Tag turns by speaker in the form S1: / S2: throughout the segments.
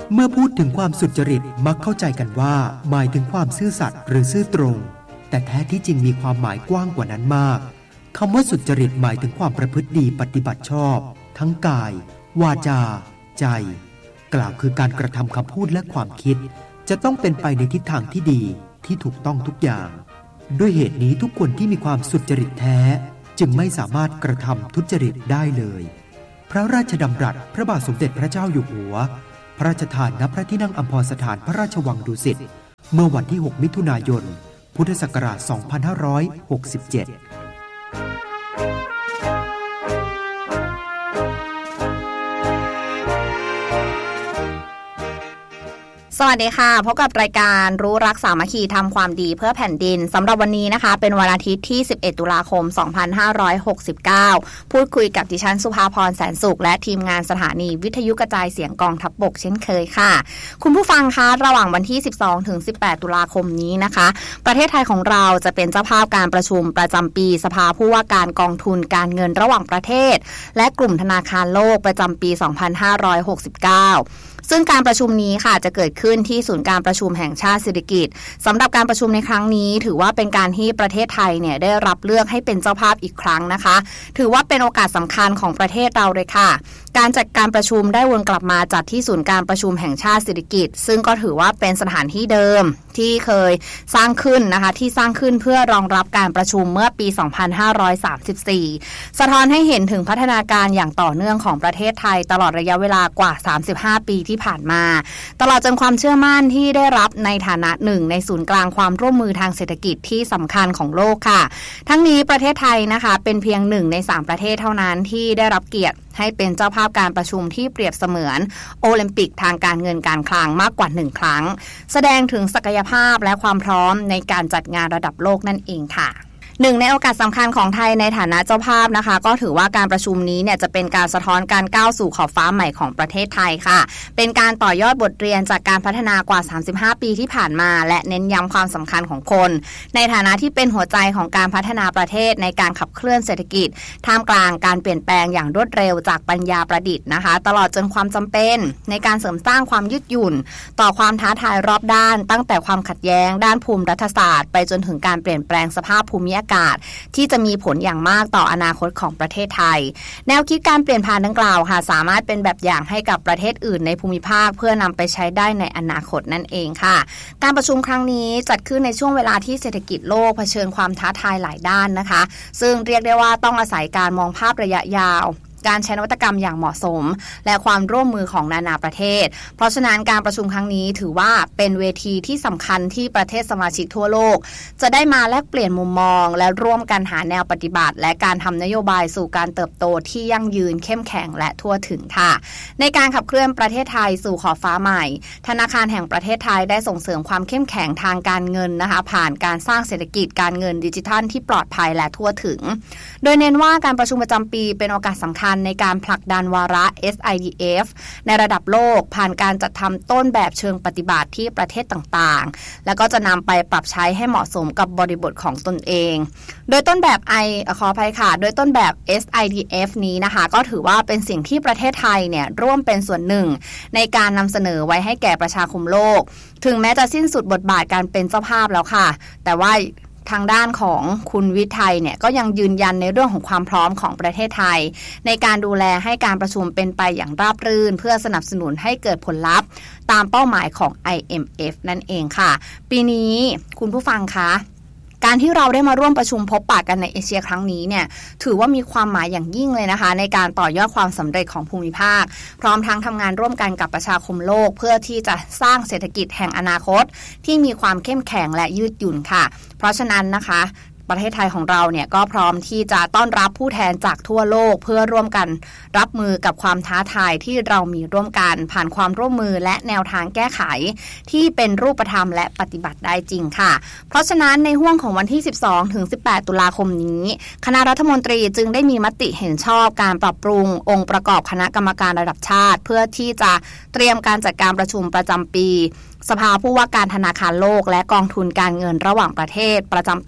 S1: เมื่อพูดถึงความสุจริตมักเข้าใจกันว่าหมายถึงความซื่อสัตย์หรือซื่อตรงแต่แท้ที่จริงมีความหมายกว้างกว่านั้นมากคำว่าสุจริตหมายถึงความประพฤติดีปฏิบัติชอบทั้งกายวาจาใจกล่าวคือการกระทำคำพูดและความคิดจะต้องเป็นไปในทิศทางที่ดีที่ถูกต้องทุกอย่างด้วยเหตุนี้ทุกคนที่มีความสุจริตแท้จึงไม่สามารถกระทำทุจริตได้เลยพระราชดำรัสพระบาทสมเด็จพระเจ้าอยู่หัวพระราชทานณพระที่นั่งอัมพรสถานพระราชวังดุสิตเมื่อวันที่6มิถุนายนพุทธศักราช2567
S2: สวัสดีค่ะพบกับรายการรู้รักสามัคคีทำความดีเพื่อแผ่นดินสำหรับวันนี้นะคะเป็นวันอาทิตย์ที่11ตุลาคม2569พูดคุยกับดิฉันสุภาพรแสนสุขและทีมงานสถานีวิทยุกระจายเสียงกองทัพบกเช่นเคยค่ะคุณผู้ฟังคะระหว่างวันที่12ถึง18ตุลาคมนี้นะคะประเทศไทยของเราจะเป็นเจ้าภาพการประชุมประจำปีสภาผู้ว่าการกองทุนการเงินระหว่างประเทศและกลุ่มธนาคารโลกประจำปี2569ซึ่งการประชุมนี้ค่ะจะเกิดขึ้นที่ศูนย์การประชุมแห่งชาติสิริกิติ์สำหรับการประชุมในครั้งนี้ถือว่าเป็นการที่ประเทศไทยเนี่ยได้รับเลือกให้เป็นเจ้าภาพอีกครั้งนะคะถือว่าเป็นโอกาสสำคัญของประเทศเราเลยค่ะการจัดการประชุมได้วนกลับมาจัดที่ศูนย์การประชุมแห่งชาติสิริกิติ์ซึ่งก็ถือว่าเป็นสถานที่เดิมที่เคยสร้างขึ้นนะคะที่สร้างขึ้นเพื่อรองรับการประชุมเมื่อปี2534สะท้อนให้เห็นถึงพัฒนาการอย่างต่อเนื่องของประเทศไทยตลอดระยะเวลากว่า35ปีที่ผ่านมาตลอดจนความเชื่อมั่นที่ได้รับในฐานะหนึ่งในศูนย์กลางความร่วมมือทางเศรษฐกิจที่สำคัญของโลกค่ะทั้งนี้ประเทศไทยนะคะเป็นเพียง1ใน3ประเทศเท่านั้นที่ได้รับเกียรติให้เป็นเจ้าภาพการประชุมที่เปรียบเสมือนโอลิมปิกทางการเงินการคลังมากกว่า1ครั้งแสดงถึงศักยภาพและความพร้อมในการจัดงานระดับโลกนั่นเองค่ะหนึ่งในโอกาสสำคัญของไทยในฐานะเจ้าภาพนะคะก็ถือว่าการประชุมนี้เนี่ยจะเป็นการสะท้อนการก้าวสู่ขอบฟ้าใหม่ของประเทศไทยค่ะเป็นการต่อยอดบทเรียนจากการพัฒนากว่า35ปีที่ผ่านมาและเน้นย้ำความสำคัญของคนในฐานะที่เป็นหัวใจของการพัฒนาประเทศในการขับเคลื่อนเศรษฐกิจท่ามกลางการเปลี่ยนแปลงอย่างรวดเร็วจากปัญญาประดิษฐ์นะคะตลอดจนความจำเป็นในการเสริมสร้างความยืดหยุ่นต่อความท้าทายรอบด้านตั้งแต่ความขัดแย้งด้านภูมิรัฐศาสตร์ไปจนถึงการเปลี่ยนแปลงสภาพภูมิอากาศที่จะมีผลอย่างมากต่ออนาคตของประเทศไทยแนวคิดการเปลี่ยนผ่านดังกล่าวค่ะสามารถเป็นแบบอย่างให้กับประเทศอื่นในภูมิภาคเพื่อนำไปใช้ได้ในอนาคตนั่นเองค่ะการประชุมครั้งนี้จัดขึ้นในช่วงเวลาที่เศรษฐกิจโลกเผชิญความท้าทายหลายด้านนะคะซึ่งเรียกได้ว่าต้องอาศัยการมองภาพระยะยาวการใช้นวัตกรรมอย่างเหมาะสมและความร่วมมือของนานาประเทศเพราะฉะนั้นการประชุมครั้งนี้ถือว่าเป็นเวทีที่สำคัญที่ประเทศสมาชิกทั่วโลกจะได้มาแลกเปลี่ยนมุมมองและร่วมกันหาแนวปฏิบัติและการทำนโยบายสู่การเติบโตที่ยั่งยืนเข้มแข็งและทั่วถึงค่ะในการขับเคลื่อนประเทศไทยสู่ขอบฟ้าใหม่ธนาคารแห่งประเทศไทยได้ส่งเสริมความเข้มแข็งทางการเงินนะคะผ่านการสร้างเศรษฐกิจการเงินดิจิทัลที่ปลอดภัยและทั่วถึงโดยเน้นว่าการประชุมประจำปีเป็นโอกาสสำคัญในการผลักดันวาระ SIDF ในระดับโลกผ่านการจัดทำต้นแบบเชิงปฏิบัติที่ประเทศต่างๆแล้วก็จะนำไปปรับใช้ให้เหมาะสมกับบริบทของตนเองโดยต้นแบบขออภัยค่ะโดยต้นแบบ SIDF นี้นะคะก็ถือว่าเป็นสิ่งที่ประเทศไทยเนี่ยร่วมเป็นส่วนหนึ่งในการนำเสนอไว้ให้แก่ประชาคมโลกถึงแม้จะสิ้นสุดบทบาทการเป็นเจ้าภาพแล้วค่ะแต่ว่าทางด้านของคุณวิทัยเนี่ยก็ยังยืนยันในเรื่องของความพร้อมของประเทศไทยในการดูแลให้การประชุมเป็นไปอย่างราบรื่นเพื่อสนับสนุนให้เกิดผลลัพธ์ตามเป้าหมายของ IMF นั่นเองค่ะปีนี้คุณผู้ฟังคะการที่เราได้มาร่วมประชุมพบปะกันในเอเชียครั้งนี้เนี่ยถือว่ามีความหมายอย่างยิ่งเลยนะคะในการต่อยอดความสำเร็จของภูมิภาคพร้อมทั้งทำงานร่วมกันกับประชาคมโลกเพื่อที่จะสร้างเศรษฐกิจแห่งอนาคตที่มีความเข้มแข็งและยืดหยุ่นค่ะเพราะฉะนั้นนะคะประเทศไทยของเราเนี่ยก็พร้อมที่จะต้อนรับผู้แทนจากทั่วโลกเพื่อร่วมกันรับมือกับความท้าทายที่เรามีร่วมกันผ่านความร่วมมือและแนวทางแก้ไขที่เป็นรูปธรรมและปฏิบัติได้จริงค่ะเพราะฉะนั้นในห้วงของวันที่12ถึง18ตุลาคมนี้คณะรัฐมนตรีจึงได้มีมติเห็นชอบการปรับปรุงองค์ประกอบคณะกรรมการระดับชาติเพื่อที่จะเตรียมการจัดการประชุมประจำปีสภาผู้ว่าการธนาคารโลกและกองทุนการเงินระหว่างประเทศประจำปี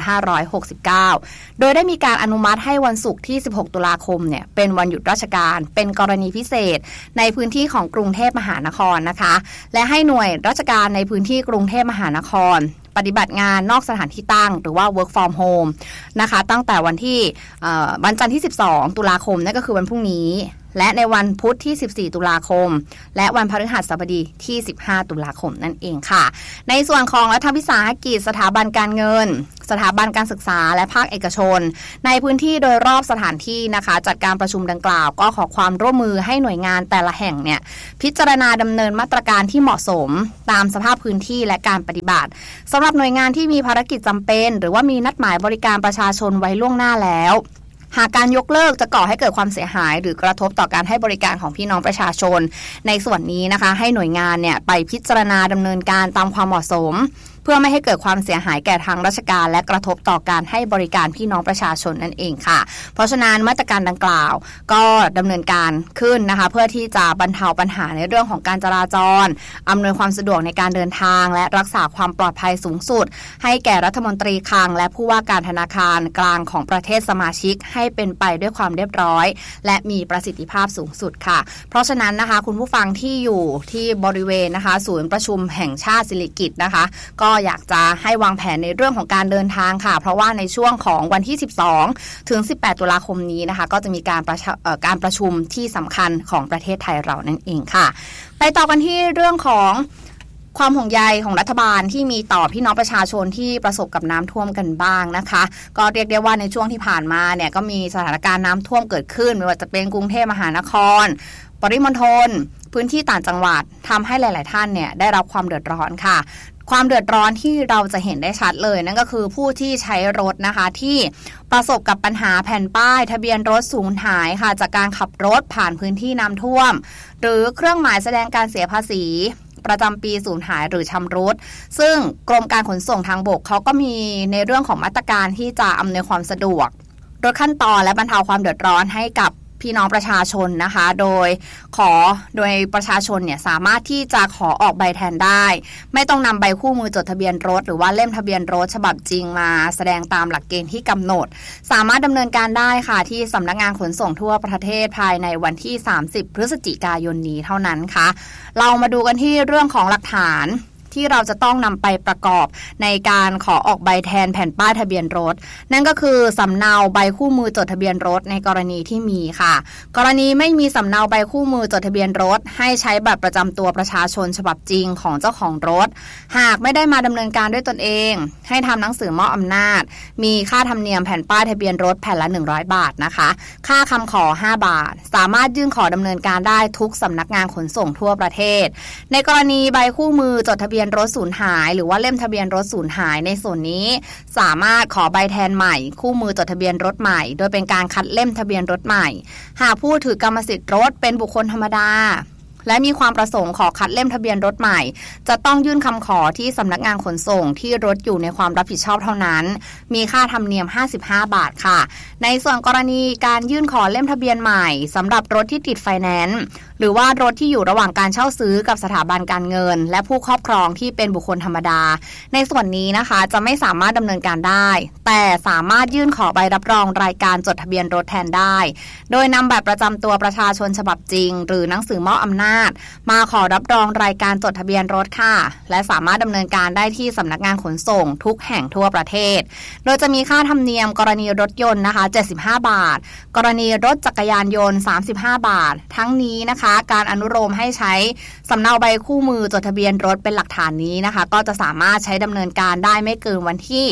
S2: 2569 โดยได้มีการอนุมัติให้วันศุกร์ที่ 16 ตุลาคมเนี่ยเป็นวันหยุดราชการเป็นกรณีพิเศษในพื้นที่ของกรุงเทพมหานครนะคะและให้หน่วยราชการในพื้นที่กรุงเทพมหานครปฏิบัติงานนอกสถานที่ตั้งหรือว่า work from home นะคะตั้งแต่วันจันทร์ที่ 12 ตุลาคมนั่นก็คือวันพรุ่งนี้และในวันพุธที่ 14 ตุลาคมและวันพฤหัสบดีที่ 15 ตุลาคมนั่นเองค่ะในส่วนของรัฐวิสาหกิจสถาบันการเงินสถาบันการศึกษาและภาคเอกชนในพื้นที่โดยรอบสถานที่นะคะจัดการประชุมดังกล่าวก็ขอความร่วมมือให้หน่วยงานแต่ละแห่งเนี่ยพิจารณาดำเนินมาตรการที่เหมาะสมตามสภาพพื้นที่และการปฏิบัติสำหรับหน่วยงานที่มีภารกิจจำเป็นหรือว่ามีนัดหมายบริการประชาชนไว้ล่วงหน้าแล้วหากการยกเลิกจะก่อให้เกิดความเสียหายหรือกระทบต่อการให้บริการของพี่น้องประชาชนในส่วนนี้นะคะให้หน่วยงานเนี่ยไปพิจารณาดำเนินการตามความเหมาะสมเพื่อไม่ให้เกิดความเสียหายแก่ทางราชการและกระทบต่อการให้บริการพี่น้องประชาชนนั่นเองค่ะเพราะฉะนั้นมาตรการดังกล่าวก็ดำเนินการขึ้นนะคะเพื่อที่จะบรรเทาปัญหาในเรื่องของการจราจรอำนวยความสะดวกในการเดินทางและรักษาความปลอดภัยสูงสุดให้แก่รัฐมนตรีคลังและผู้ว่าการธนาคารกลางของประเทศสมาชิกให้เป็นไปด้วยความเรียบร้อยและมีประสิทธิภาพสูงสุดค่ะเพราะฉะนั้นนะคะคุณผู้ฟังที่อยู่ที่บริเวณนะคะศูนย์ประชุมแห่งชาติสิริกิติ์นะคะก็อยากจะให้วางแผนในเรื่องของการเดินทางค่ะเพราะว่าในช่วงของวันที่ 12 ถึง 18 ตุลาคมนี้นะคะก็จะมีการประชุมที่สำคัญของประเทศไทยเรานั่นเองค่ะไปต่อกันที่เรื่องของความห่วงใยของรัฐบาลที่มีต่อพี่น้องประชาชนที่ประสบกับน้ำท่วมกันบ้างนะคะก็เรียกได้ว่าในช่วงที่ผ่านมาเนี่ยก็มีสถานการณ์น้ำท่วมเกิดขึ้นไม่ว่าจะเป็นกรุงเทพมหานครปริมณฑลพื้นที่ต่างจังหวัดทำให้หลายๆท่านเนี่ยได้รับความเดือดร้อนค่ะความเดือดร้อนที่เราจะเห็นได้ชัดเลยนั่นก็คือผู้ที่ใช้รถนะคะที่ประสบกับปัญหาแผ่นป้ายทะเบียนรถสูญหายค่ะจากการขับรถผ่านพื้นที่น้ำท่วมหรือเครื่องหมายแสดงการเสียภาษีประจำปีสูญหายหรือชำรุดซึ่งกรมการขนส่งทางบกเขาก็มีในเรื่องของมาตรการที่จะอำนวยความสะดวกลดขั้นตอนและบรรเทาความเดือดร้อนให้กับพี่น้องประชาชนนะคะโดยประชาชนเนี่ยสามารถที่จะขอออกใบแทนได้ไม่ต้องนำใบคู่มือจดทะเบียนรถหรือว่าเล่มทะเบียนรถฉบับจริงมาแสดงตามหลักเกณฑ์ที่กำหนดสามารถดำเนินการได้ค่ะที่สำนักงานขนส่งทั่วประเทศภายในวันที่ 30 พฤศจิกายนนี้เท่านั้นค่ะเรามาดูกันที่เรื่องของหลักฐานที่เราจะต้องนำไปประกอบในการขอออกใบแทนแผ่นป้ายทะเบียนรถนั่นก็คือสำเนาใบคู่มือจดทะเบียนรถในกรณีที่มีค่ะกรณีไม่มีสำเนาใบคู่มือจดทะเบียนรถให้ใช้บัตรประจำตัวประชาชนฉบับจริงของเจ้าของรถหากไม่ได้มาดำเนินการด้วยตนเองให้ทำหนังสือมอบอำนาจมีค่าธรรมเนียมแผ่นป้ายทะเบียนรถแผ่นละ100 บาทนะคะค่าคำขอ5 บาทสามารถยื่นขอดำเนินการได้ทุกสำนักงานขนส่งทั่วประเทศในกรณีใบคู่มือจดทะเบียนรถสูญหายหรือว่าเล่มทะเบียนรถสูญหายในส่วนนี้สามารถขอใบแทนใหม่คู่มือจดทะเบียนรถใหม่โดยเป็นการคัดเล่มทะเบียนรถใหม่หากผู้ถือกรรมสิทธิ์รถเป็นบุคคลธรรมดาและมีความประสงค์ขอคัดเล่มทะเบียนรถใหม่จะต้องยื่นคำขอที่สำนักงานขนส่งที่รถอยู่ในความรับผิดชอบเท่านั้นมีค่าธรรมเนียม55 บาทค่ะในส่วนกรณีการยื่นขอเล่มทะเบียนใหม่สำหรับรถที่ติดไฟแนนซ์หรือว่ารถที่อยู่ระหว่างการเช่าซื้อกับสถาบันการเงินและผู้ครอบครองที่เป็นบุคคลธรรมดาในส่วนนี้นะคะจะไม่สามารถดำเนินการได้แต่สามารถยื่นขอใบรับรองรายการจดทะเบียนรถแทนได้โดยนำบัตรประจำตัวประชาชนฉบับจริงหรือหนังสือมอบอำนาจมาขอรับรองรายการจดทะเบียนรถค่ะและสามารถดำเนินการได้ที่สำนักงานขนส่งทุกแห่งทั่วประเทศโดยจะมีค่าธรรมเนียมกรณีรถยนต์นะคะ75 บาทกรณีรถจักรยานยนต์35 บาททั้งนี้นะคะการอนุโลมให้ใช้สำเนาใบคู่มือจดทะเบียนรถเป็นหลักฐานนี้นะคะก็จะสามารถใช้ดำเนินการได้ไม่เกินวันที่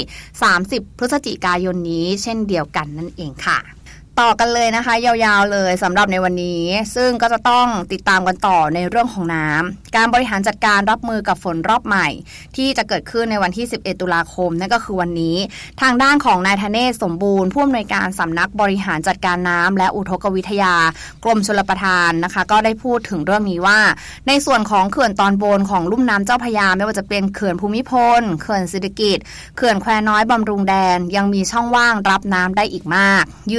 S2: 30 พฤศจิกายนนี้เช่นเดียวกันนั่นเองค่ะต่อกันเลยนะคะยาวๆเลยสำหรับในวันนี้ซึ่งก็จะต้องติดตามกันต่อในเรื่องของน้ำการบริหารจัดการรับมือกับฝนรอบใหม่ที่จะเกิดขึ้นในวันที่11 ตุลาคมนั่นก็คือวันนี้ทางด้านของนายธเนศสมบูรณ์ผู้อำนวยการสำนักบริหารจัดการน้ำและอุทกวิทยากรมชลประทานนะคะก็ได้พูดถึงเรื่องนี้ว่าในส่วนของเขื่อนตอนบนของลุ่มน้ำเจ้าพระยาไม่ว่าจะเป็นเขื่อนภูมิพลเขื่อนสิริกิติ์เขื่อนแควน้อยบำรุงแดนยังมีช่องว่างรับน้ำได้อีกมากยืนยันนะคะ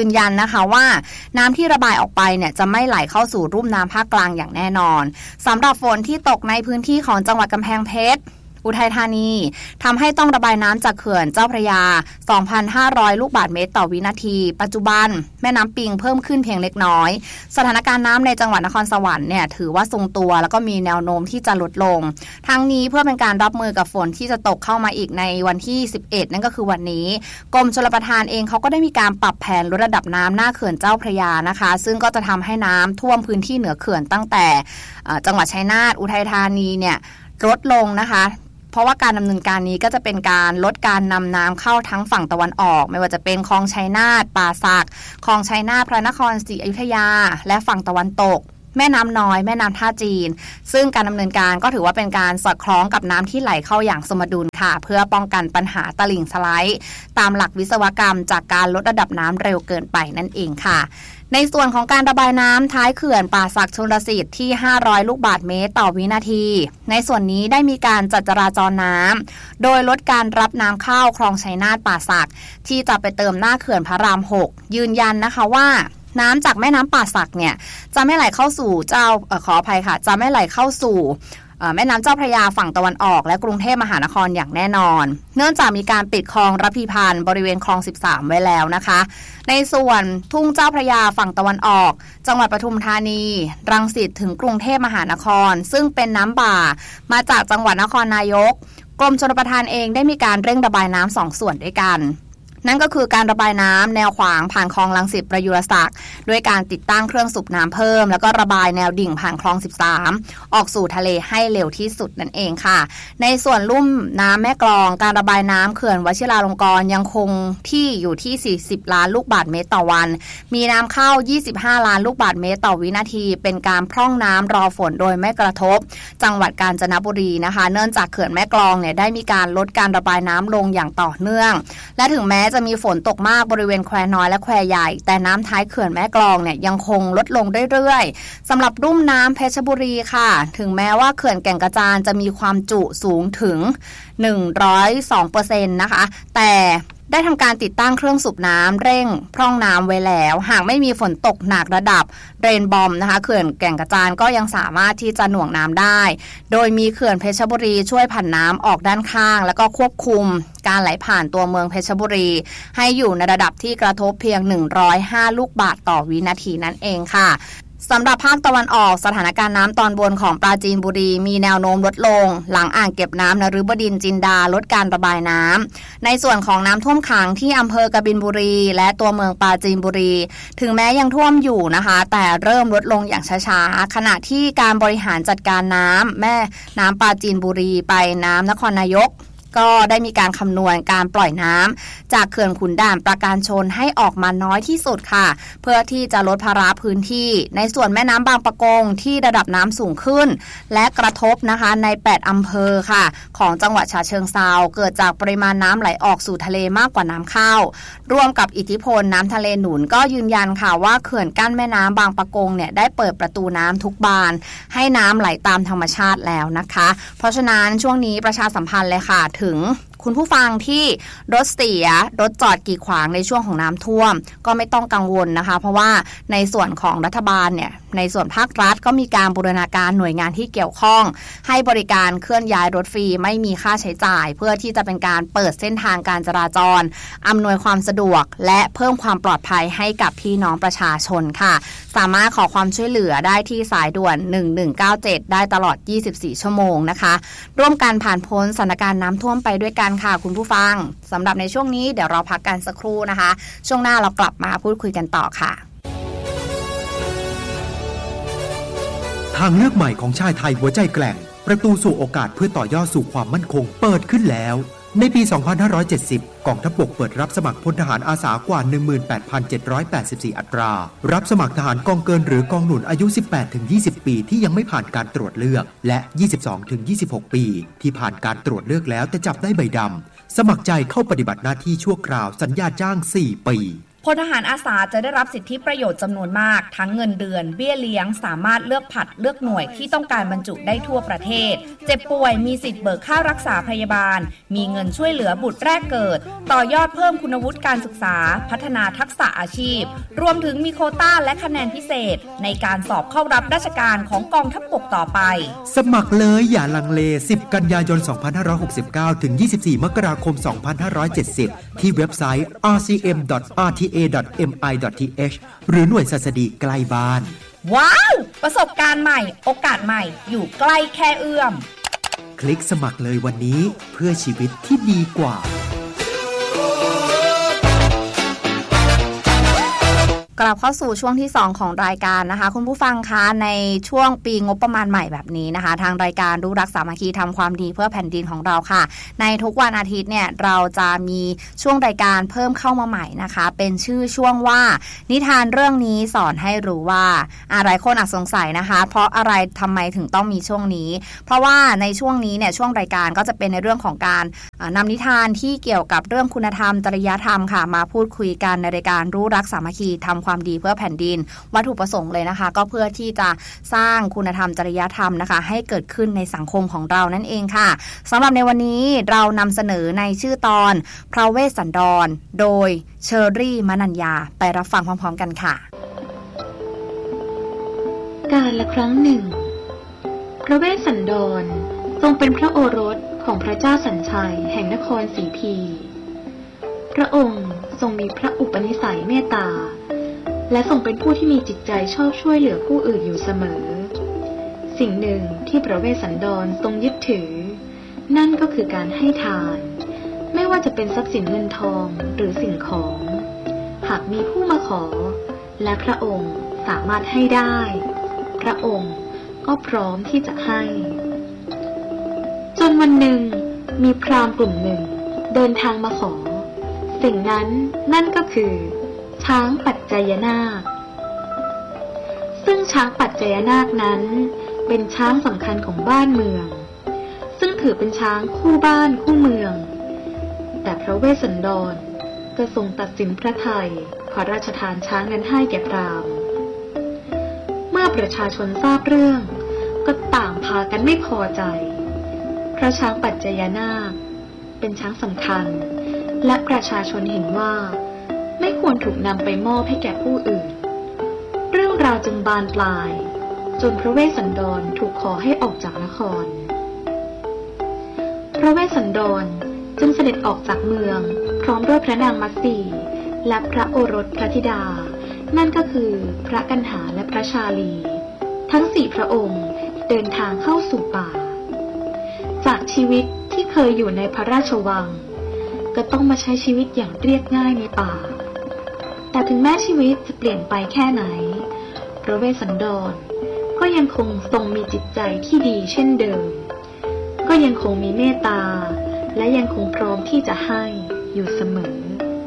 S2: นะคะว่าน้ำที่ระบายออกไปเนี่ยจะไม่ไหลเข้าสู่ลุ่มน้ำภาคกลางอย่างแน่นอนสำหรับฝนที่ตกในพื้นที่ของจังหวัดกำแพงเพชรอุทัยธานีทำให้ต้องระบายน้ำจากเขื่อนเจ้าพระยา 2,500 ลูกบาศก์เมตรต่อวินาทีปัจจุบันแม่น้ำปิงเพิ่มขึ้นเพียงเล็กน้อยสถานการณ์น้ำในจังหวัดนครสวรรค์เนี่ยถือว่าทรงตัวแล้วก็มีแนวโน้มที่จะลดลงทั้งนี้เพื่อเป็นการรับมือกับฝนที่จะตกเข้ามาอีกในวันที่11นั่นก็คือวันนี้กรมชลประทานเองเขาก็ได้มีการปรับแผนลดระดับน้ำหน้าเขื่อนเจ้าพระยานะคะซึ่งก็จะทำให้น้ำท่วมพื้นที่เหนือเขื่อนตั้งแต่จังหวัดชัยนาทอุทัยธานีเนี่ยลดลงนะคะเพราะว่าการดำเนินการนี้ก็จะเป็นการลดการนำน้ำเข้าทั้งฝั่งตะวันออกไม่ว่าจะเป็นคลองชัยนาทป่าสักคลองชัยนาทพระนครศรีอยุธยาและฝั่งตะวันตกแม่น้ำน้อยแม่น้ำท่าจีนซึ่งการดำเนินการก็ถือว่าเป็นการสอดคล้องกับน้ำที่ไหลเข้าอย่างสมดุลค่ะเพื่อป้องกันปัญหาตลิ่งสไลด์ตามหลักวิศวกรรมจากการลดระดับน้ำเร็วเกินไปนั่นเองค่ะในส่วนของการระบายน้ำท้ายเขื่อนป่าสักชลสิทธิ์ที่500ลูกบาศก์เมตรต่อวินาทีในส่วนนี้ได้มีการจัดจราจรน้ำโดยลดการรับน้ำเข้าคลองชัยนาทป่าสักที่จะไปเติมหน้าเขื่อนพระราม 6ยืนยันนะคะว่าน้ำจากแม่น้ำป่าสักเนี่ยจะไม่ไหลเข้าสู่ขออภัยค่ะจะไม่ไหลเข้าสู่แม่น้ำเจ้าพระยาฝั่งตะวันออกและกรุงเทพมหานครอย่างแน่นอนเนื่องจากมีการปิดคลองระพีพันธ์บริเวณคลอง13ไว้แล้วนะคะในส่วนทุ่งเจ้าพระยาฝั่งตะวันออกจังหวัดปทุมธานีรังสิตถึงกรุงเทพมหานครซึ่งเป็นน้ำบ่ามาจากจังหวัดนครนายกกรมชลประทานเองได้มีการเร่งระบายน้ำ2ส่วนด้วยกันนั่นก็คือการระบายน้ำแนวขวางผ่านคลองรังสิตประยุรศักดิ์ด้วยการติดตั้งเครื่องสูบน้ำเพิ่มแล้วก็ระบายแนวดิ่งผ่านคลอง13ออกสู่ทะเลให้เร็วที่สุดนั่นเองค่ะในส่วนลุ่มน้ำแม่กลองการระบายน้ำเขื่อนวชิราลงกรณ์ยังคงที่อยู่ที่40ล้านลูกบาศก์เมตรต่อวันมีน้ำเข้า25ล้านลูกบาศก์เมตรต่อวินาทีเป็นการพร่องน้ำรอฝนโดยไม่กระทบจังหวัดกาญจนบุรีนะคะเนื่องจากเขื่อนแม่กลองเนี่ยได้มีการลดการระบายน้ำลงอย่างต่อเนื่องและถึงแม้จะมีฝนตกมากบริเวณแควน้อยและแควใหญ่แต่น้ำท้ายเขื่อนแม่กลองเนี่ยยังคงลดลงเรื่อยๆสำหรับลุ่มน้ำเพชรบุรีค่ะถึงแม้ว่าเขื่อนแก่งกระจานจะมีความจุสูงถึง 102% นะคะแต่ได้ทำการติดตั้งเครื่องสูบน้ำเร่งพร่องน้ำไว้แล้วหากไม่มีฝนตกหนักระดับเรนบอมนะคะเขื่อนแก่งกระจานก็ยังสามารถที่จะหน่วงน้ำได้โดยมีเขื่อนเพชรบุรีช่วยผันน้ำออกด้านข้างแล้วก็ควบคุมการไหลผ่านตัวเมืองเพชรบุรีให้อยู่ในระดับที่กระทบเพียง105ลูกบาศก์ต่อวินาทีนั่นเองค่ะสำหรับภาคตะวันออกสถานการณ์น้ำตอนบนของปราจีนบุรีมีแนวโน้มลดลงหลังอ่างเก็บน้ำนฤบดินทร์จินดาลดการระบายน้ำในส่วนของน้ำท่วมขังที่อำเภอกบินบุรีและตัวเมืองปราจีนบุรีถึงแม้ยังท่วมอยู่นะคะแต่เริ่มลดลงอย่างช้าๆขณะที่การบริหารจัดการน้ำแม่น้ำปราจีนบุรีไปน้ำนครนายกก็ได้มีการคำนวณการปล่อยน้ำจากเขื่อนขุนด่านปราการชนให้ออกมาน้อยที่สุดค่ะเพื่อที่จะลดภาระพื้นที่ในส่วนแม่น้ำบางปะกงที่ระดับน้ำสูงขึ้นและกระทบนะคะใน8อำเภอค่ะของจังหวัดฉะเชิงเทราเกิดจากปริมาณน้ำไหลออกสู่ทะเลมากกว่าน้ำเข้าร่วมกับอิทธิพลน้ำทะเลหนุนก็ยืนยันค่ะว่าเขื่อนกั้นแม่น้ำบางปะกงเนี่ยได้เปิดประตูน้ำทุกบานให้น้ำไหลตามธรรมชาติแล้วนะคะเพราะฉะนั้นช่วงนี้ประชาสัมพันธ์เลยค่ะถึงคุณผู้ฟังที่รถเสียรถจอดกีดขวางในช่วงของน้ำท่วมก็ไม่ต้องกังวลนะคะเพราะว่าในส่วนของรัฐบาลเนี่ยในส่วนภาครัฐก็มีการบูรณาการหน่วยงานที่เกี่ยวข้องให้บริการเคลื่อนย้ายรถฟรีไม่มีค่าใช้จ่ายเพื่อที่จะเป็นการเปิดเส้นทางการจราจรอำนวยความสะดวกและเพิ่มความปลอดภัยให้กับพี่น้องประชาชนค่ะสามารถขอความช่วยเหลือได้ที่สายด่วน1197ได้ตลอด24ชั่วโมงนะคะร่วมกันผ่านพ้นสถานการณ์น้ำท่วมไปด้วยกันค่ะคุณผู้ฟังสำหรับในช่วงนี้เดี๋ยวเราพักกันสักครู่นะคะช่วงหน้าเรากลับมาพูดคุยกันต่อค่ะ
S1: ทางเลือกใหม่ของชายไทยหัวใจแกร่งประตูสู่โอกาสเพื่อต่อยอดสู่ความมั่นคงเปิดขึ้นแล้วในปี 2570 กองทัพบกเปิดรับสมัครพลทหารอาสากว่า 18,784 อัตรารับสมัครทหารกองเกินหรือกองหนุนอายุ 18-20 ปีที่ยังไม่ผ่านการตรวจเลือกและ 22-26 ปีที่ผ่านการตรวจเลือกแล้วแต่จับได้ใบดำสมัครใจเข้าปฏิบัติหน้าที่ชั่วคราวสัญญาจ้าง 4 ปี
S3: พลทหารอาสาจะได้รับสิทธิประโยชน์จำนวนมากทั้งเงินเดือนเบี้ยเลี้ยงสามารถเลือกผัดเลือกหน่วยที่ต้องการบรรจุได้ทั่วประเทศเจ็บป่วยมีสิทธิ์เบิกค่ารักษาพยาบาลมีเงินช่วยเหลือบุตรแรกเกิดต่อยอดเพิ่มคุณวุฒิการศึกษาพัฒนาทักษะอาชีพรวมถึงมีโควต้าและคะแนนพิเศษในการสอบเข้ารับราชการของกองทัพบกต่อไป
S1: สมัครเลยอย่าลังเล10 กันยายน 2569 ถึง 24 มกราคม 2570 ที่เว็บไซต์ rcm.rta.mi.th หรือหน่วยศัสดีใกล้บ้าน
S3: ว้าวประสบการณ์ใหม่โอกาสใหม่อยู่ใกล้แค่เอื้อม
S1: คลิกสมัครเลยวันนี้เพื่อชีวิตที่ดีกว่า
S2: กลับเข้าสู่ช่วงที่2ของรายการนะคะคุณผู้ฟังคะในช่วงปีงบประมาณใหม่แบบนี้นะคะทางรายการรู้รักสามัคคีทำความดีเพื่อแผ่นดินของเราค่ะในทุกวันอาทิตย์เนี่ยเราจะมีช่วงรายการเพิ่มเข้ามาใหม่นะคะเป็นชื่อช่วงว่านิทานเรื่องนี้สอนให้รู้ว่าหลายคนอาจสงสัยนะคะเพราะอะไรทำไมถึงต้องมีช่วงนี้เพราะว่าในช่วงนี้เนี่ยช่วงรายการก็จะเป็นในเรื่องของการนำนิทานที่เกี่ยวกับเรื่องคุณธรรมจริยธรรมค่ะมาพูดคุยกันในรายการรู้รักสามัคคีทำความดีเพื่อแผ่นดินวัตถุประสงค์เลยนะคะก็เพื่อที่จะสร้างคุณธรรมจริยธรรมนะคะให้เกิดขึ้นในสังคมของเรานั่นเองค่ะสำหรับในวันนี้เรานำเสนอในชื่อตอนพระเวสสันดรโดยเชอรี่มนัญญาไปรับฟังพร้อมๆกันค่ะ
S4: กาลละครั้งหนึ่งพระเวสสันดรทรงเป็นพระโอรสของพระเจ้าสัญชัยแห่งนครสีพีพระองค์ทรงมีพระอุปนิสัยเมตตาและทรงเป็นผู้ที่มีจิตใจชอบช่วยเหลือผู้อื่นอยู่เสมอสิ่งหนึ่งที่พระเวสสันดรทรงยึดถือนั่นก็คือการให้ทานไม่ว่าจะเป็นทรัพย์สินเงินทองหรือสิ่งของหากมีผู้มาขอและพระองค์สามารถให้ได้พระองค์ก็พร้อมที่จะให้จนวันหนึ่งมีพราหมณ์กลุ่มหนึ่งเดินทางมาขอสิ่งนั้นนั่นก็คือช้างปัจจยนาคซึ่งช้างปัจจยนาคนั้นเป็นช้างสำคัญของบ้านเมืองซึ่งถือเป็นช้างคู่บ้านคู่เมืองแต่พระเวสสันดรก็ทรงตัดสินพระทัยพระราชทานช้างนั้นให้แก่พราหมณ์เมื่อประชาชนทราบเรื่องก็ต่างพากันไม่พอใจเพราะช้างปัจจยนาคเป็นช้างสำคัญและประชาชนเห็นว่าไม่ควรถูกนำไปมอบให้แก่ผู้อื่นเรื่องราวจึงบานปลายจนพระเวสสันดรถูกขอให้ออกจากนครพระเวสสันดรจึงเสด็จออกจากเมืองพร้อมด้วยพระนางมัตสีและพระโอรสพระธิดานั่นก็คือพระกันหาและพระชาลีทั้ง4พระองค์เดินทางเข้าสู่ป่าจากชีวิตที่เคยอยู่ในพระราชวังก็ต้องมาใช้ชีวิตอย่างเรียบง่ายในป่าแต่ถึงแม้ชีวิตจะเปลี่ยนไปแค่ไหนพระเวสสันดรก็ยังคงทรงมีจิตใจที่ดีเช่นเดิมก็ยังคงมีเมตตาและยังคงพร้อมที่จะให้อยู่เสมอ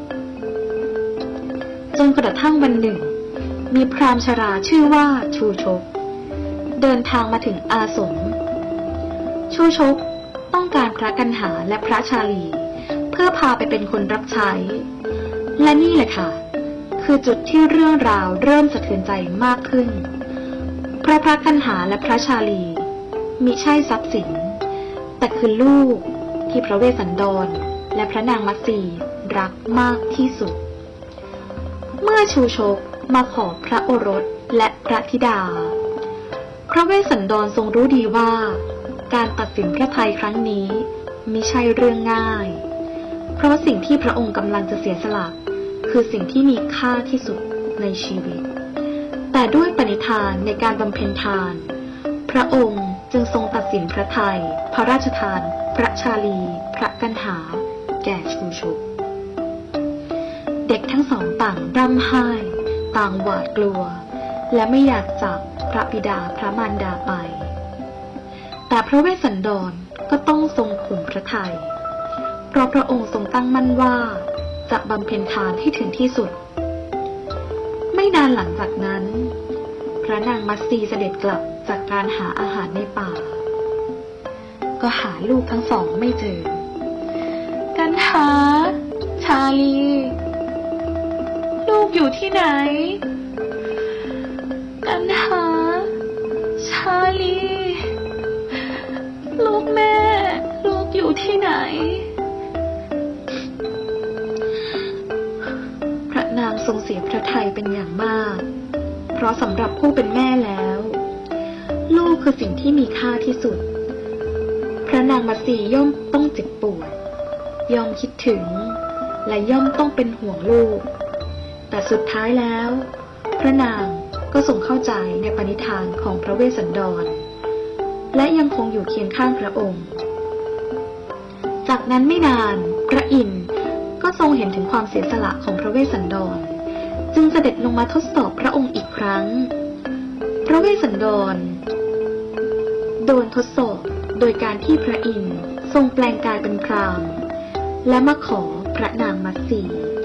S4: จนกระทั่งวันหนึ่งมีพราหมณ์ชราชื่อว่าชูชกเดินทางมาถึงอาสมชูชกต้องการพระกันหาและพระชาลีเพื่อพาไปเป็นคนรับใช้และนี่แหละค่ะคือจุดที่เรื่องราวเริ่มสะเทือนใจมากขึ้นพระกันหาและพระชาลีมิใช่ทรัพย์สินแต่คือลูกที่พระเวสสันดรและพระนางมัตสีรักมากที่สุดเมื่อชูชกมาขอพระโอรสและพระธิดาพระเวสสันดรทรงรู้ดีว่าการตัดสินพระทัยครั้งนี้มิใช่เรื่องง่ายเพราะสิ่งที่พระองค์กำลังจะเสียสละคือสิ่งที่มีค่าที่สุดในชีวิตแต่ด้วยปณิธานในการบำเพ็ญทานพระองค์จึงทรงตัดสินพระทัยพระราชทานพระชาลีพระกันหาแก่ชูชกเด็กทั้งสองต่างร่ำไห้ต่างหวาดกลัวและไม่อยากจากพระบิดาพระมารดาไปแต่พระเวสสันดรก็ต้องทรงข่มพระทัยเพราะพระองค์ทรงตั้งมั่นว่าจะบำเพ็ญทานให้ถึงที่สุดไม่นานหลังจากนั้นพระนางมัตสีเสด็จกลับจากการหาอาหารในป่าก็หาลูกทั้งสองไม่เจอกันหาชาลีลูลูกอยู่ที่ไหนกันหาชาลีลูกแม่ลูกอยู่ที่ไหนพระนางทรงเสียพระทัยเป็นอย่างมากเพราะสำหรับผู้เป็นแม่แล้วลูกคือสิ่งที่มีค่าที่สุดพระนางมัตสีย่อมต้องเจ็บปวดย่อมคิดถึงและย่อมต้องเป็นห่วงลูกแต่สุดท้ายแล้วพระนางก็ทรงเข้าใจในปณิธานของพระเวสสันดรและยังคงอยู่เคียงข้างพระองค์จากนั้นไม่นานพระอินทร์ก็ทรงเห็นถึงความเสียสละของพระเวสสันดรจึงเสด็จลงมาทดสอบพระองค์อีกครั้งพระเวสสันดรโดนทดสอบโดยการที่พระอินทร์ทรงแปลงกายเป็นพราหมณ์และมาขอพระนางมัตสี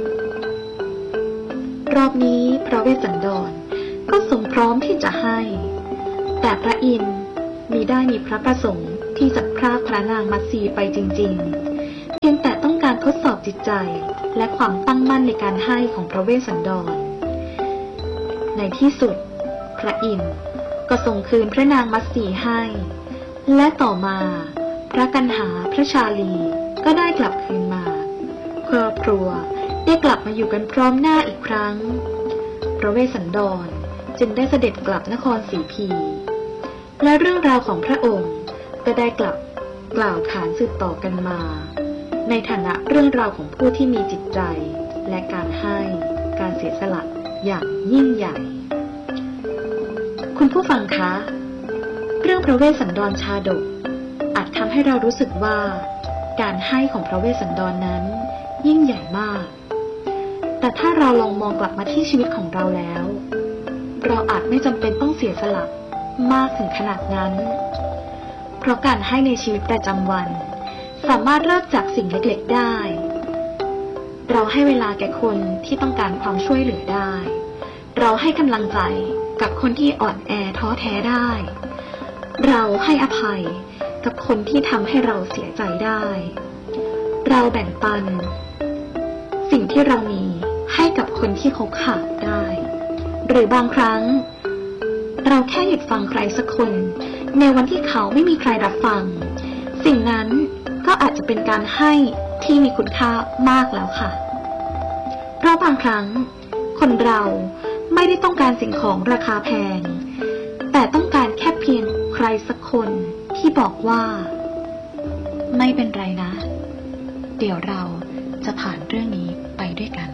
S4: รอบนี้พระเวสสันดรก็ทรงพร้อมที่จะให้แต่พระอินทร์มิได้มีพระประสงค์ที่จะพรากพระนางมัตสีไปจริงๆเพียงแต่ต้องการทดสอบจิตใจและความตั้งมั่นในการให้ของพระเวสสันดรในที่สุดพระอินทร์ก็ทรงคืนพระนางมัตสีให้และต่อมาพระกันหาพระชาลีก็ได้กลับคืนมาครอบครัวได้กลับมาอยู่กันพร้อมหน้าอีกครั้งพระเวสสันดรจึงได้เสด็จกลับนครสีพีและเรื่องราวของพระองค์ก็ได้กล่าวขานสืบต่อกันมาในฐานะเรื่องราวของผู้ที่มีจิตใจและการให้การเสียสละอย่างยิ่งใหญ่คุณผู้ฟังคะเรื่องพระเวสสันดรชาดกอาจทำให้เรารู้สึกว่าการให้ของพระเวสสันดรนั้นยิ่งใหญ่มากแต่ถ้าเราลองมองกลับมาที่ชีวิตของเราแล้วเราอาจไม่จำเป็นต้องเสียสละมากถึงขนาดนั้นเพราะการให้ในชีวิตประจำวันสามารถเริ่มจากสิ่งเล็กๆได้เราให้เวลาแก่คนที่ต้องการความช่วยเหลือได้เราให้กำลังใจกับคนที่อ่อนแอท้อแท้ได้เราให้อภัยกับคนที่ทำให้เราเสียใจได้เราแบ่งปันสิ่งที่เรามีให้กับคนที่เขาขาดได้หรือบางครั้งเราแค่หยุดฟังใครสักคนในวันที่เขาไม่มีใครรับฟังสิ่งนั้นก็อาจจะเป็นการให้ที่มีคุณค่ามากแล้วค่ะเพราะบางครั้งคนเราไม่ได้ต้องการสิ่งของราคาแพงแต่ต้องการแค่เพียงใครสักคนที่บอกว่าไม่เป็นไรนะเดี๋ยวเราจะผ่านเรื่องนี้ไปด้วยกัน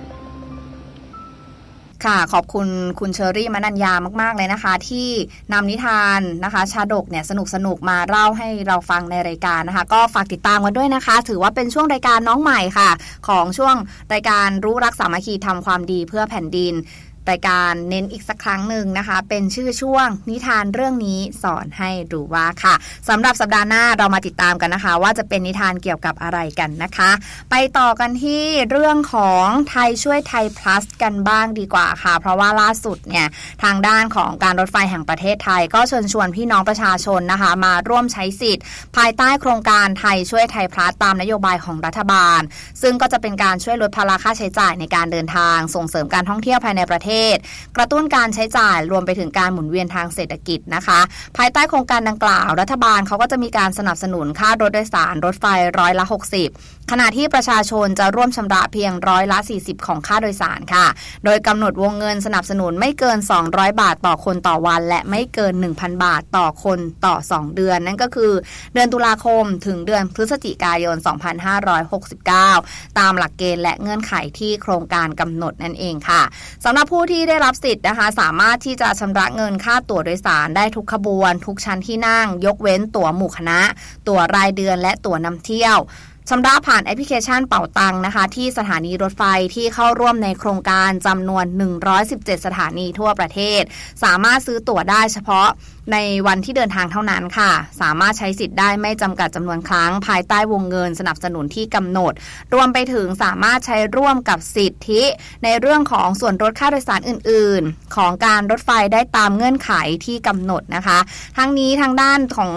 S2: ค่ะขอบคุณคุณเชอรี่มนัญญามากๆเลยนะคะที่นำนิทานนะคะชาดกเนี่ยสนุกมาเล่าให้เราฟังในรายการนะคะก็ฝากติดตามกันด้วยนะคะถือว่าเป็นช่วงรายการน้องใหม่ค่ะของช่วงรายการรู้รักสามัคคีทำความดีเพื่อแผ่นดินรายการเน้นอีกสักครั้งหนึ่งนะคะเป็นชื่อช่วงนิทานเรื่องนี้สอนให้รู้ว่าค่ะสำหรับสัปดาห์หน้าเรามาติดตามกันนะคะว่าจะเป็นนิทานเกี่ยวกับอะไรกันนะคะไปต่อกันที่เรื่องของไทยช่วยไทย plus กันบ้างดีกว่าค่ะเพราะว่าล่าสุดเนี่ยทางด้านของการรถไฟแห่งประเทศไทยก็เชิญชวนพี่น้องประชาชนนะคะมาร่วมใช้สิทธิ์ภายใต้โครงการไทยช่วยไทย plus ตามนโยบายของรัฐบาลซึ่งก็จะเป็นการช่วยลดภาระค่าใช้จ่ายในการเดินทางส่งเสริมการท่องเที่ยวภายในประเทศกระตุ้นการใช้จ่ายรวมไปถึงการหมุนเวียนทางเศรษฐกิจนะคะภายใต้โครงการดังกล่าวรัฐบาลเขาก็จะมีการสนับสนุนค่ารถโดยสารรถไฟ60%ขณะที่ประชาชนจะร่วมชำระเพียง40%ของค่าโดยสารค่ะโดยกำหนดวงเงินสนับสนุนไม่เกิน200บาทต่อคนต่อวันและไม่เกิน 1,000 บาทต่อคนต่อ2เดือนนั่นก็คือเดือนตุลาคมถึงเดือนพฤศจิกายน2569ตามหลักเกณฑ์และเงื่อนไขที่โครงการกำหนดนั่นเองค่ะสำหรับผู้ที่ได้รับสิทธิ์นะคะสามารถที่จะชำระเงินค่าตั๋วโดยสารได้ทุกขบวนทุกชั้นที่นั่งยกเว้นตั๋วหมู่คณะตั๋วรายเดือนและตั๋วนำเที่ยวชำระผ่านแอปพลิเคชันเป๋าตังนะคะที่สถานีรถไฟที่เข้าร่วมในโครงการจำนวน117สถานีทั่วประเทศสามารถซื้อตั๋วได้เฉพาะในวันที่เดินทางเท่านั้นค่ะสามารถใช้สิทธิ์ได้ไม่จำกัดจำนวนครั้งภายใต้วงเงินสนับสนุนที่กำหนดรวมไปถึงสามารถใช้ร่วมกับสิทธิในเรื่องของส่วนลดค่าโดยสารอื่นๆของการรถไฟได้ตามเงื่อนไขที่กำหนดนะคะทั้งนี้ทางด้านของ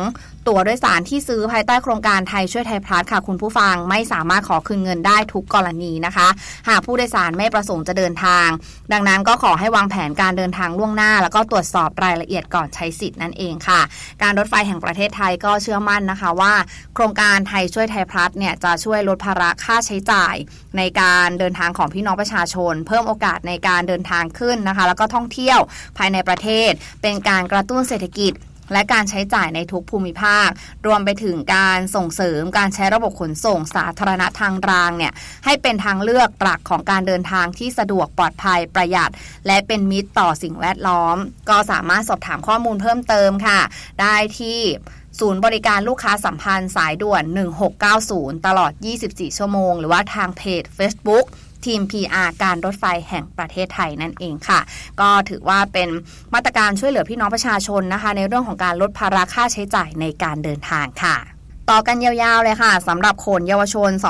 S2: ตั๋วโดยสารที่ซื้อภายใต้โครงการไทยช่วยไทยพลัสค่ะคุณผู้ฟังไม่สามารถขอคืนเงินได้ทุกกรณีนะคะหากผู้โดยสารไม่ประสงค์จะเดินทางดังนั้นก็ขอให้วางแผนการเดินทางล่วงหน้าแล้วก็ตรวจสอบรายละเอียดก่อนใช้สิทธิ์นั่นเองค่ะการรถไฟแห่งประเทศไทยก็เชื่อมั่นนะคะว่าโครงการไทยช่วยไทยพลัสเนี่ยจะช่วยลดภาระค่าใช้จ่ายในการเดินทางของพี่น้องประชาชนเพิ่มโอกาสในการเดินทางขึ้นนะคะแล้วก็ท่องเที่ยวภายในประเทศเป็นการกระตุ้นเศรษฐกิจและการใช้จ่ายในทุกภูมิภาครวมไปถึงการส่งเสริมการใช้ระบบขนส่งสาธารณะทางรางเนี่ยให้เป็นทางเลือกหลักของการเดินทางที่สะดวกปลอดภัยประหยัดและเป็นมิตรต่อสิ่งแวดล้อมก็สามารถสอบถามข้อมูลเพิ่มเติมค่ะได้ที่ศูนย์บริการลูกค้าสัมพันธ์สายด่วน1690ตลอด24ชั่วโมงหรือว่าทางเพจ Facebookทีม PR การรถไฟแห่งประเทศไทยนั่นเองค่ะก็ถือว่าเป็นมาตรการช่วยเหลือพี่น้องประชาชนนะคะในเรื่องของการลดภาระค่าใช้จ่ายในการเดินทางค่ะต่อกันยาวๆเลยค่ะสำหรับโขนเยาวชน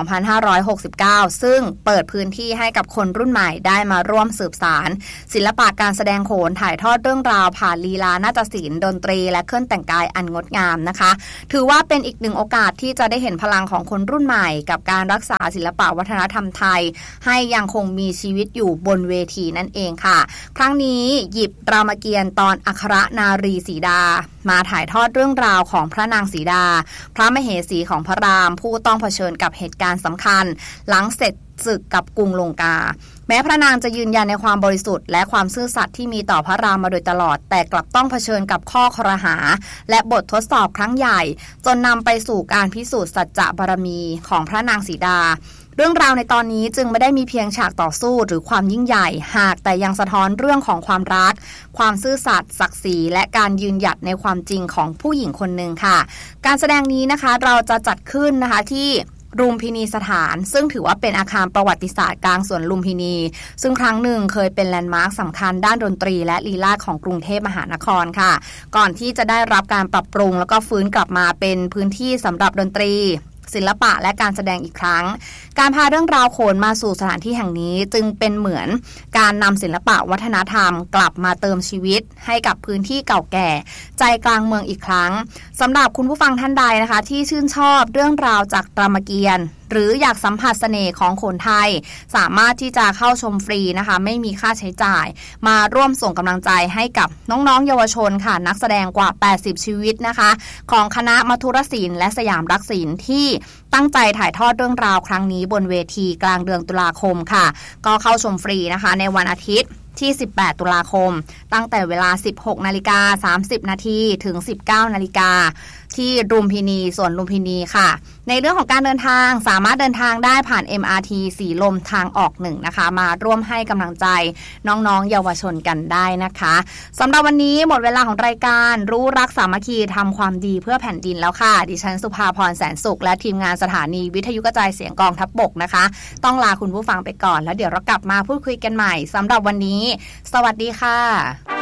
S2: 2569 ซึ่งเปิดพื้นที่ให้กับคนรุ่นใหม่ได้มาร่วมสืบสานศิลปะการแสดงโขนถ่ายทอดเรื่องราวผ่านลีลานาฏศิลป์ดนตรีและเครื่องแต่งกายอันงดงามนะคะถือว่าเป็นอีกหนึ่งโอกาสที่จะได้เห็นพลังของคนรุ่นใหม่กับการรักษาศิลปะวัฒนธรรมไทยให้ยังคงมีชีวิตอยู่บนเวทีนั่นเองค่ะครั้งนี้หยิบรามเกียรติ์ตอนอัครนารีสีดามาถ่ายทอดเรื่องราวของพระนางสีดาพระมเหสีของพระรามผู้ต้องเผชิญกับเหตุการณ์สำคัญหลังเสร็จศึกกับกรุงลงกาแม้พระนางจะยืนยันในความบริสุทธิ์และความซื่อสัตย์ที่มีต่อพระรามมาโดยตลอดแต่กลับต้องเผชิญกับข้อครหาและบททดสอบครั้งใหญ่จนนำไปสู่การพิสูจน์สัจจะบารมีของพระนางสีดาเรื่องราวในตอนนี้จึงไม่ได้มีเพียงฉากต่อสู้หรือความยิ่งใหญ่หากแต่ยังสะท้อนเรื่องของความรักความซื่อสัตย์ศักดิ์ศรีและการยืนหยัดในความจริงของผู้หญิงคนหนึ่งค่ะการแสดงนี้นะคะเราจะจัดขึ้นนะคะที่ลุมพินีสถานซึ่งถือว่าเป็นอาคารประวัติศาสตร์กลางสวนลุมพินีซึ่งครั้งหนึ่งเคยเป็นแลนด์มาร์คสำคัญด้านดนตรีและลีลาศของกรุงเทพมหานครค่ะก่อนที่จะได้รับการปรับปรุงแล้วก็ฟื้นกลับมาเป็นพื้นที่สำหรับดนตรีศิลปะและการแสดงอีกครั้งการพาเรื่องราวโขนมาสู่สถานที่แห่งนี้จึงเป็นเหมือนการนำศิลปะวัฒนธรรมกลับมาเติมชีวิตให้กับพื้นที่เก่าแก่ใจกลางเมืองอีกครั้งสำหรับคุณผู้ฟังท่านใดนะคะที่ชื่นชอบเรื่องราวจากรามเกียรติ์หรืออยากสัมผัสเสน่ห์ของโขนไทยสามารถที่จะเข้าชมฟรีนะคะไม่มีค่าใช้จ่ายมาร่วมส่งกำลังใจให้กับน้องๆเยาวชนค่ะนักแสดงกว่า80ชีวิตนะคะของคณะมัทุรศิลป์และสยามรักศิลป์ที่ตั้งใจถ่ายทอดเรื่องราวครั้งนี้บนเวทีกลางเดือนตุลาคมค่ะก็เข้าชมฟรีนะคะในวันอาทิตย์ที่18ตุลาคมตั้งแต่เวลา 16:30 น.ถึง 19:00 น.ที่ลุมพินีสวนลุมพินีค่ะในเรื่องของการเดินทางสามารถเดินทางได้ผ่าน MRT สีลมทางออก1นะคะมาร่วมให้กำลังใจน้องๆเยาวชนกันได้นะคะสำหรับวันนี้หมดเวลาของรายการรู้รักสามัคคีทำความดีเพื่อแผ่นดินแล้วค่ะดิฉันสุภาพรแสนสุขและทีมงานสถานีวิทยุกระจายเสียงกองทัพบกนะคะต้องลาคุณผู้ฟังไปก่อนแล้วเดี๋ยวเรากลับมาพูดคุยกันใหม่สำหรับวันนี้สวัสดีค่ะ